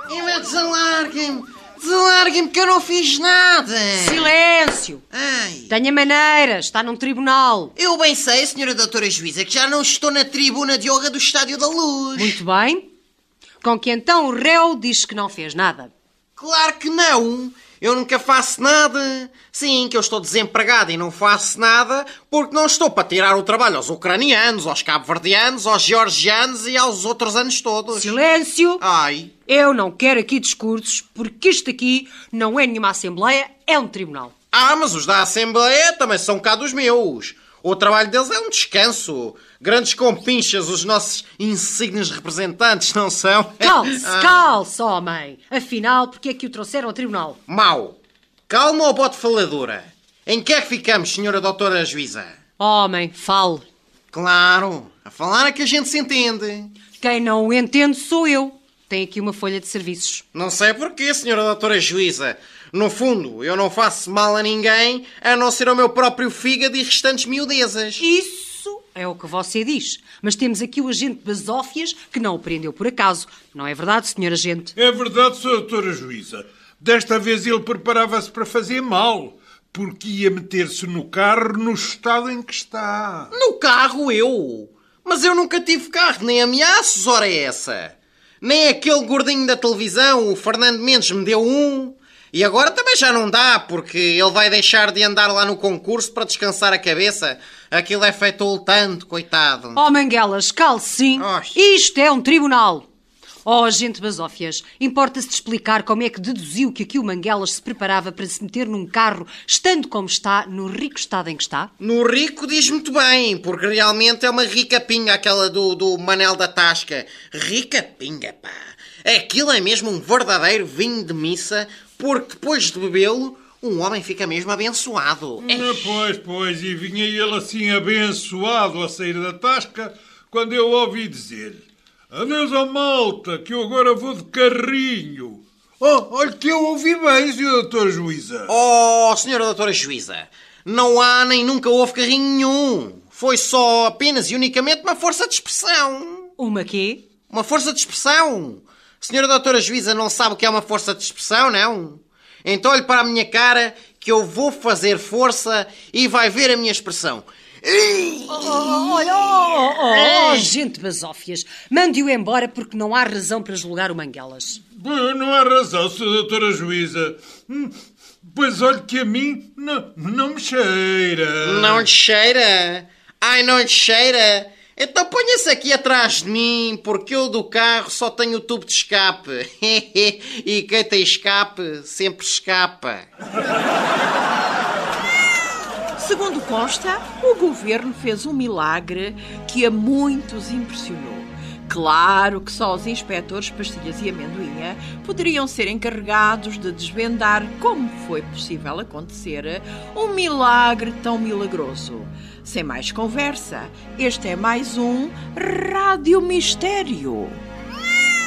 Desalarguem-me que eu não fiz nada. Silêncio! Ai. Tenha maneiras, está num tribunal. Eu bem sei, senhora doutora juíza, que já não estou na tribuna de honra do Estádio da Luz. Muito bem. Com que então o réu diz que não fez nada. Claro que não. Eu nunca faço nada. Sim, que eu estou desempregado e não faço nada porque não estou para tirar o trabalho aos ucranianos, aos cabo-verdianos, aos georgianos e aos outros anos todos. Silêncio! Ai. Eu não quero aqui discursos porque isto aqui não é nenhuma assembleia, é um tribunal. Mas os da Assembleia também são cá dos meus. O trabalho deles é um descanso. Grandes compinchas, os nossos insignes representantes, não são? Calce, homem. Afinal, porque é que o trouxeram ao tribunal? Mau. Calma ou bote faladora? Em que é que ficamos, senhora doutora juíza? Homem, fale. Claro, a falar é que a gente se entende. Quem não o entende sou eu. Tem aqui uma folha de serviços. Não sei porquê, senhora doutora juíza. No fundo, eu não faço mal a ninguém, a não ser ao meu próprio fígado e restantes miudezas. Isso é o que você diz. Mas temos aqui o agente Basófias, que não o prendeu por acaso. Não é verdade, senhor agente? É verdade, senhora doutora juíza. Desta vez ele preparava-se para fazer mal, porque ia meter-se no carro no estado em que está. No carro, eu? Mas eu nunca tive carro, nem ameaços, ora é essa. Nem aquele gordinho da televisão, o Fernando Mendes, me deu um. E agora também já não dá, porque ele vai deixar de andar lá no concurso para descansar a cabeça. Aquilo é feito tanto, coitado. Oh, Manguelas, calce sim. Isto é um tribunal. Oh, agente Basófias, importa-se de explicar como é que deduziu que aqui o Manguelas se preparava para se meter num carro, estando como está, no rico estado em que está? No rico diz muito bem, porque realmente é uma rica pinga aquela do Manel da Tasca. Rica pinga, pá. Aquilo é mesmo um verdadeiro vinho de missa, porque depois de bebê-lo, um homem fica mesmo abençoado. Pois, e vinha ele assim abençoado a sair da tasca, quando eu ouvi dizer: adeus à malta, que eu agora vou de carrinho. Olha que eu ouvi bem, senhora doutora juíza. Oh, senhora doutora juíza, não há nem nunca houve carrinho nenhum. Foi só apenas e unicamente uma força de expressão. Uma quê? Uma força de expressão. Senhora doutora juíza não sabe o que é uma força de expressão, não? Então olhe para a minha cara que eu vou fazer força e vai ver a minha expressão. Gente Basófias, mande-o embora porque não há razão para julgar o Manguelas. Não há razão, senhora doutora juíza. Pois olhe que a mim não me cheira. Não lhe cheira? Ai, não lhe cheira? Então ponha-se aqui atrás de mim, porque eu do carro só tenho o tubo de escape. E quem tem escape sempre escapa. Segundo consta, o governo fez um milagre que a muitos impressionou. Claro que só os inspectores Pastilhas e Amendoinha poderiam ser encarregados de desvendar como foi possível acontecer um milagre tão milagroso. Sem mais conversa, este é mais um Rádio Mistério.